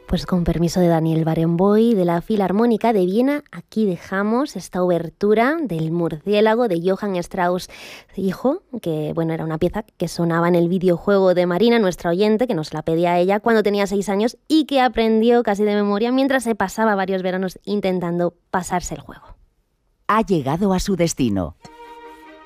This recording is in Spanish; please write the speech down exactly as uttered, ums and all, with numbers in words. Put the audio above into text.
Pues con permiso de Daniel Barenboim de la Filarmónica de Viena, aquí dejamos esta obertura del Murciélago de Johann Strauss hijo, que bueno, era una pieza que sonaba en el videojuego de Marina, nuestra oyente, que nos la pedía a ella cuando tenía seis años y que aprendió casi de memoria mientras se pasaba varios veranos intentando pasarse el juego. Ha llegado a su destino.